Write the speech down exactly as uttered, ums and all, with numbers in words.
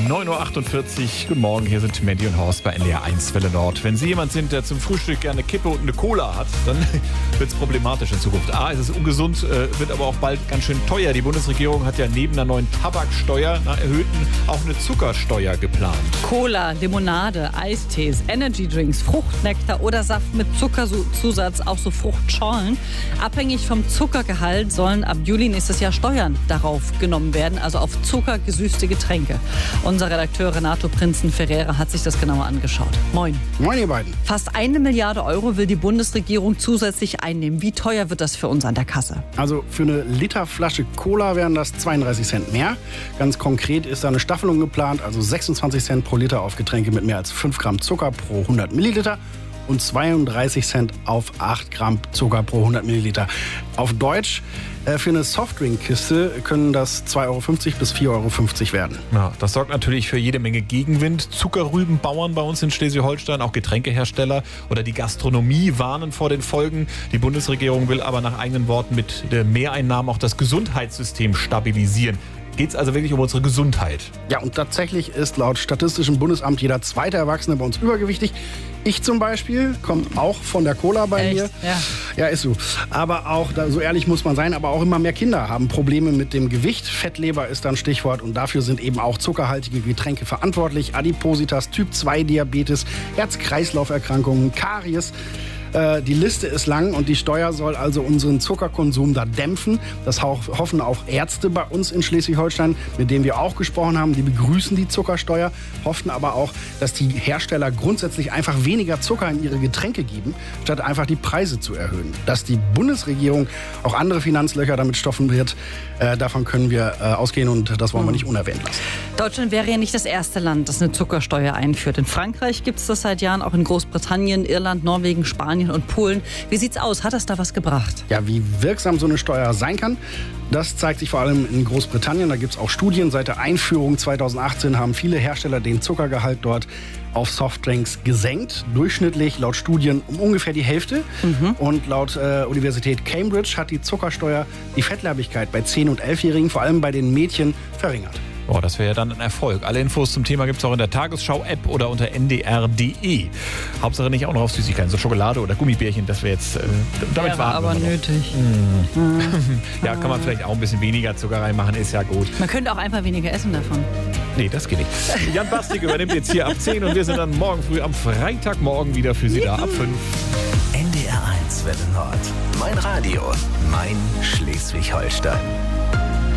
neun Uhr achtundvierzig. Guten Morgen, hier sind Mandy und Horst bei N D R eins Welle Nord. Wenn Sie jemand sind, der zum Frühstück gerne Kippe und eine Cola hat, dann wird es problematisch in Zukunft. A, es ist ungesund, wird aber auch bald ganz schön teuer. Die Bundesregierung hat ja neben einer neuen Tabaksteuer, einer erhöhten, auch eine Zuckersteuer geplant. Cola, Limonade, Eistees, Energydrinks, Fruchtnektar oder Saft mit Zuckerzusatz, auch so Fruchtschorlen. Abhängig vom Zuckergehalt sollen ab Juli nächstes Jahr Steuern darauf genommen werden, also auf zuckergesüßte Getränke. Unser Redakteur Renato Prinzen-Ferreira hat sich das genauer angeschaut. Moin. Moin, ihr beiden. Fast eine Milliarde Euro will die Bundesregierung zusätzlich einnehmen. Wie teuer wird das für uns an der Kasse? Also für eine Literflasche Cola wären das zweiunddreißig Cent mehr. Ganz konkret ist da eine Staffelung geplant, also sechsundzwanzig Cent pro Liter auf Getränke mit mehr als fünf Gramm Zucker pro hundert Milliliter. Und zweiunddreißig Cent auf acht Gramm Zucker pro hundert Milliliter. Auf Deutsch, äh, für eine Softdrinkkiste können das zwei Euro fünfzig bis vier Euro fünfzig werden. Ja, das sorgt natürlich für jede Menge Gegenwind. Zuckerrübenbauern bei uns in Schleswig-Holstein, auch Getränkehersteller oder die Gastronomie warnen vor den Folgen. Die Bundesregierung will aber nach eigenen Worten mit der Mehreinnahmen auch das Gesundheitssystem stabilisieren. Geht es also wirklich um unsere Gesundheit? Ja, und tatsächlich ist laut Statistischem Bundesamt jeder zweite Erwachsene bei uns übergewichtig. Ich zum Beispiel, kommt auch von der Cola bei Echt? mir. Ja. Ja, ist so. Aber auch, so ehrlich muss man sein, aber auch immer mehr Kinder haben Probleme mit dem Gewicht. Fettleber ist dann Stichwort und dafür sind eben auch zuckerhaltige Getränke verantwortlich. Adipositas, Typ zwei Diabetes, Herz-Kreislauf-Erkrankungen, Karies. Äh, die Liste ist lang und die Steuer soll also unseren Zuckerkonsum da dämpfen. Das hoffen auch Ärzte bei uns in Schleswig-Holstein, mit denen wir auch gesprochen haben. Die begrüßen die Zuckersteuer, hoffen aber auch, dass die Hersteller grundsätzlich einfach weniger Zucker in ihre Getränke geben, statt einfach die Preise zu erhöhen. Dass die Bundesregierung auch andere Finanzlöcher damit stopfen wird, äh, davon können wir äh, ausgehen und das wollen wir nicht unerwähnt lassen. Deutschland wäre ja nicht das erste Land, das eine Zuckersteuer einführt. In Frankreich gibt es das seit Jahren, auch in Großbritannien, Irland, Norwegen, Spanien und Polen. Wie sieht's aus? Hat das da was gebracht? Ja, wie wirksam so eine Steuer sein kann, das zeigt sich vor allem in Großbritannien. Da gibt es auch Studien. Seit der Einführung zweitausendachtzehn haben viele Hersteller den Zuckergehalt dort auf Softdrinks gesenkt. Durchschnittlich laut Studien um ungefähr die Hälfte. Mhm. Und laut äh, Universität Cambridge hat die Zuckersteuer die Fettleibigkeit bei zehn- und elfjährigen, vor allem bei den Mädchen, verringert. Boah, das wäre ja dann ein Erfolg. Alle Infos zum Thema gibt es auch in der Tagesschau-App oder unter n d r punkt d e. Hauptsache nicht auch noch auf Süßigkeiten, so Schokolade oder Gummibärchen, das wäre jetzt, äh, damit wäre aber nötig. Mm. Ja, kann man vielleicht auch ein bisschen weniger Zucker reinmachen, ist ja gut. Man könnte auch einfach weniger essen davon. Nee, das geht nicht. Jan Bastik übernimmt jetzt hier ab zehn und wir sind dann morgen früh am Freitagmorgen wieder für Sie da ab fünf. N D R eins Welle Nord. Mein Radio, mein Schleswig-Holstein.